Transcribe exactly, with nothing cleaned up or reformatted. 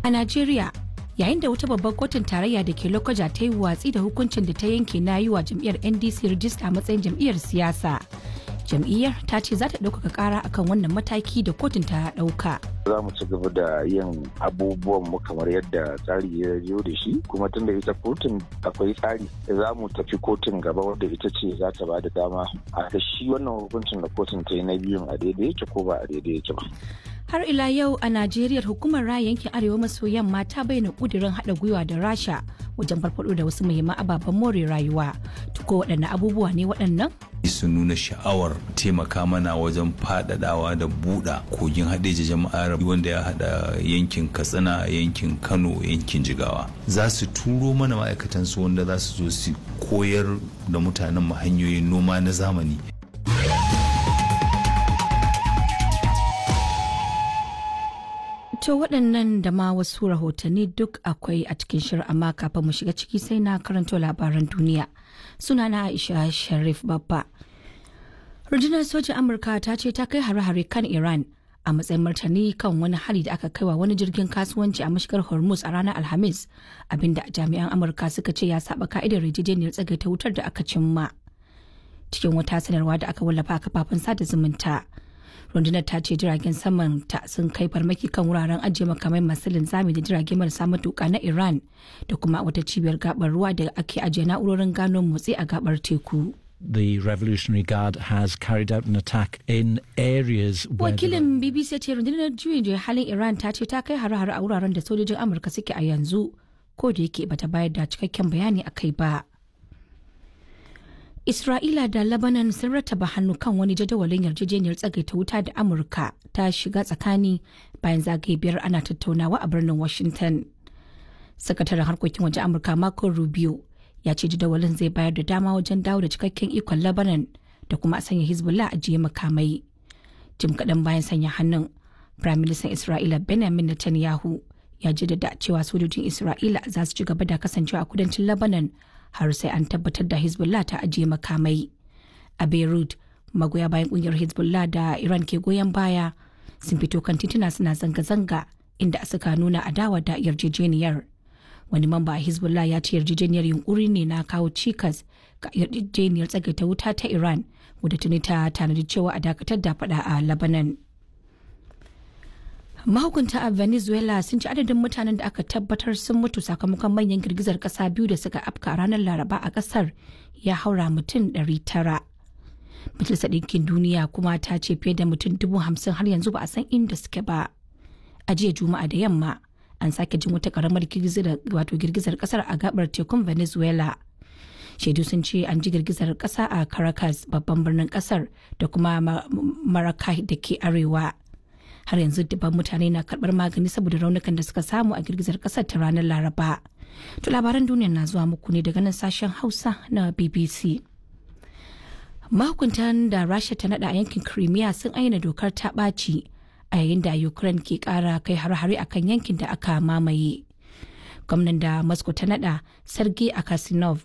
A Najeriya, yayin da wata babbar kotun tarayya da ke Lokoja ta yi watsi da hukuncin da ta yanke na yi wa jam'iyyar N D C rijista a matsayin jam'iyyar siyasa. Jam'iyyar ta ce za ta ɗaukaka ƙara akan wannan mataki da kotun ta ɗauka. Za mu ci gaba da yin abubuwan mu kamar yadda tsari ya zo da shi, kuma tun da ita kotun akwai tsari za mu tafi kotun gaba wadda ita ce za ta ba da dama a da shi wannan hukuncin da kotun ta yi na biyun a daidai yake ko ba a daidai yake ba. Har ila yau a Najeriya hukumar raya yankin arewa maso yamma ta bayyana kudirin haɗa gwiwa da Rasha wajen farfaɗo da wasu muhimman ababen more rayuwa. Tuko waɗanne abubuwa ne waɗannan? Su nuna sha'awar taimaka mana wajen faɗaɗawa da buɗa kogin haɗeji jama'ar wanda ya haɗa yankin Katsina, yankin Kano, yankin Jigawa. Za su turo mana ma'aikatan su wanda za su zo su koyar da mutanen mu hanyoyin noma na zamani. To waɗannan da ma wasu rahotanni duk akwai a cikin shirin, amma kafin mu shiga ciki sai na karanto labaran duniya. Sunana Aisha Sharif Babba. Rundunar sojin Amurka ta ce ta kai hare-hare kan Iran a matsayin martani kan wani hari da aka kaiwa wani jirgin kasuwanci a mashigar Hormuz a ranar Alhamis, abinda jami'an Amurka suka ce ya saba ka'idar yarjejeniyar tsagaita wutar da aka cimma. Cikin wata sanarwa da aka wallafa a kafafen sada zumunta, rundunar ta ce jiragen saman ta sun kai farmaki kan wuraren ajiye makamai masu linzami da jirage marasa matuka na Iran da kuma wata cibiyar gabar ruwa da ake ajiye na'urorin gano motsi a gabar teku. The Revolutionary Guard has carried out an attack in areas where Wakilin B B C ce rundunar juyin juya halin Iran ta ce ta kai hare-hare a wuraren da sojojin Amurka suke a yanzu, ko da yake bata bayar da cikakken bayani a kai ba. Isra'ila da Lebanon sun rattaba hannu kan wani jadawalin yarjejeniyar tsagaita wuta da Amurka ta shiga tsakani bayan zagaye biyar ana tattaunawa a birnin Washington. Sakataren harkokin waje Amurka Marco Rubio ya ce jadawalin zai bayar da dama wajen dawo da cikakken ikon Lebanon da kuma a sanya Hezbollah a jiye makamai. Jim kaɗan bayan sanya hannun, Firaministan Isra'ila Benjamin Netanyahu ya jaddada cewa sojojin Isra'ila za su ci gaba da kasancewa a kudancin Lebanon har sai an tabbatar da Hezbollah ta ajiye makamai. A Beirut, magoya bayan kungiyar Hezbollah da Iran ke goyon baya sun fito kan tituna suna zanga-zanga inda suka nuna adawa da yarjejeniyar. Wani mamba a Hezbollah ya ce yarjejeniyar yunkuri ne na kawo cikas ga yarjejeniyar tsagaita wuta ta Iran, wadda tuni ta tanadi cewa a dakatar da fada a Lebanon. Mahukunta a Venezuela sun ci adadin mutanen da aka tabbatar sun mutu sakamakon manyan girgizar kasa biyu da suka afka a ranar Laraba a kasar ya haura mutum ɗari tara. Majalisar Ɗinkin Duniya kuma ta ce fiye da mutum dubu hamsin har yanzu ba a san inda suke ba. A jiya Juma'a da yamma an sake jin wata karamar girgizar wato girgizar kasar a gabar tekun Venezuela. Shaidu sun ce an ji girgizar kasa a Caracas, babban birnin kasar, da kuma Maracay da ke arewa. Har yanzu dubban mutane na karbar magani saboda raunukan da suka samu a girgizar kasar ta ranar Laraba. To labaran duniya na zuwa muku ne daga nan sashen Hausa na B B C. Mahukuntan da Rasha ta nada a yankin Crimea sun aina dokar ta ɓaci a yayin da Ukraine ke kara kai har-hare akan yankin da aka mamaye. Gwamnan da Moscow ta nada Sergei Akasinov